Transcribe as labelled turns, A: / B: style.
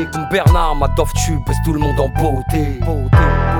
A: Comme Bernard, Madoff, tu baisses tout le monde en beauté.